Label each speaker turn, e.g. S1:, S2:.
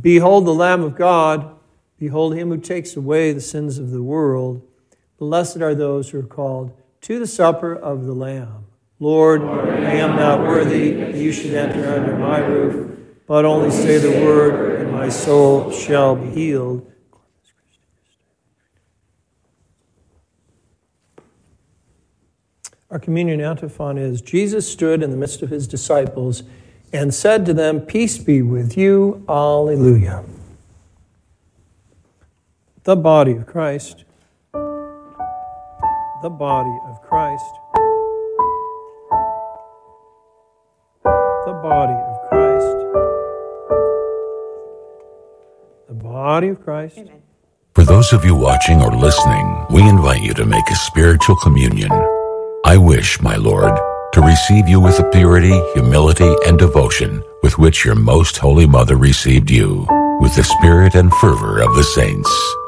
S1: Behold the Lamb of God. Behold him who takes away the sins of the world. Blessed are those who are called to the supper of the Lamb. Lord, I am not worthy that you should enter under my roof, but only say the word, and my soul shall be healed. Our communion antiphon is, Jesus stood in the midst of his disciples and said to them, peace be with you. Alleluia. The body of Christ. The body of Christ. The body of Christ. The body of Christ.
S2: Amen.
S3: For those of you watching or listening, we invite you to make a spiritual communion. I wish, my Lord, to receive you with the purity, humility, and devotion with which your most holy mother received you, with the spirit and fervor of the saints.